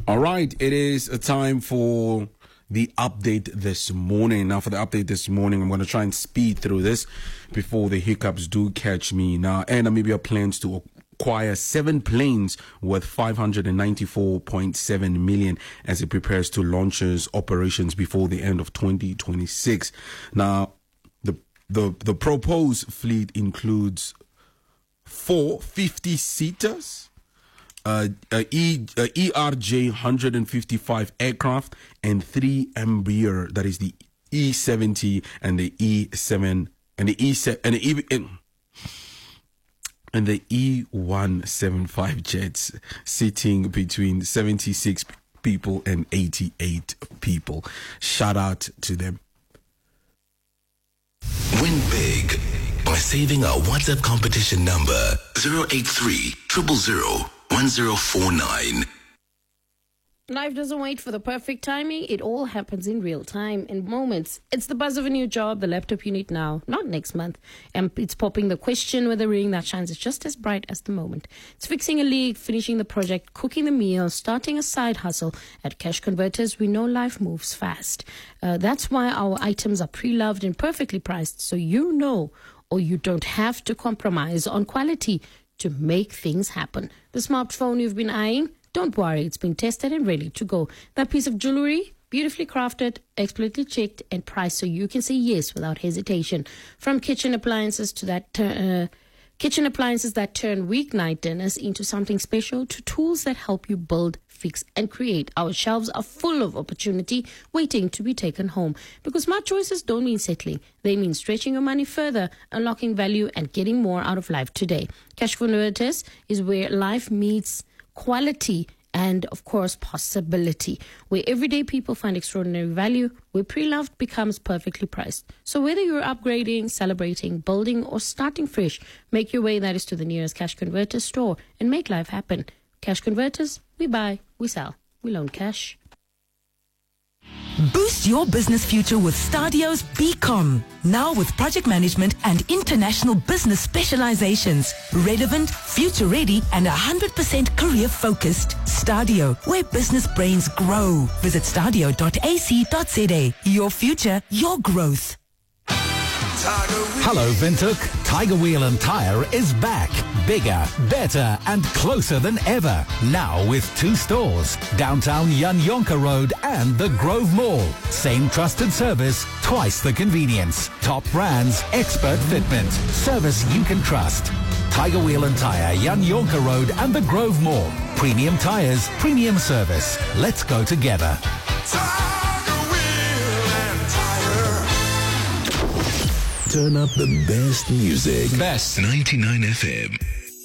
All right, it is a time for the update this morning. Now, for the update this morning, I'm going to try and speed through this before the hiccups do catch me. Now, Air Namibia plans to acquire 7 planes worth 594.7 million as it prepares to launch its operations before the end of 2026. Now, the proposed fleet includes 4 50-seaters, ERJ 155 aircraft, and 3 Embraer, that is the E70 and the E7 and the E175 jets, sitting between 76 people and 88 people. Shout out to them. Win big by saving our WhatsApp competition number 083 000 1049. Life doesn't wait for the perfect timing. It all happens in real time, in moments. It's the buzz of a new job, the laptop you need now, not next month. And it's popping the question whether the ring that shines is just as bright as the moment. It's fixing a leak, finishing the project, cooking the meal, starting a side hustle. At Cash Converters, we know life moves fast. That's why our items are pre-loved and perfectly priced, so you know, or you don't have to compromise on quality to make things happen. The smartphone you've been eyeing, don't worry, it's been tested and ready to go. That piece of jewelry, beautifully crafted, expertly checked and priced so you can say yes without hesitation. From kitchen appliances to that turn weeknight dinners into something special, to tools that help you build, fix and create. Our shelves are full of opportunity waiting to be taken home. Because smart choices don't mean settling. They mean stretching your money further, unlocking value and getting more out of life today. Cash Converters is where life meets quality and, of course, possibility. Where everyday people find extraordinary value, where pre-loved becomes perfectly priced. So whether you're upgrading, celebrating, building, or starting fresh, make your way, that is, to the nearest Cash Converters store and make life happen. Cash Converters, we buy, we sell, we loan cash. Boost your business future with Stadio's BCom. Now with project management and international business specializations. Relevant, future ready, and 100% career focused. Stadio, where business brains grow. Visit stadio.ac.za. Your future, your growth. Hello, Windhoek. Tiger Wheel and Tire is back. Bigger, better, and closer than ever. Now with 2 stores. Downtown Jan Jonker Road and the Grove Mall. Same trusted service, twice the convenience. Top brands, expert fitment. Service you can trust. Tiger Wheel and Tire, Jan Jonker Road and the Grove Mall. Premium tires, premium service. Let's go together. Turn up the best music. Best 99 FM.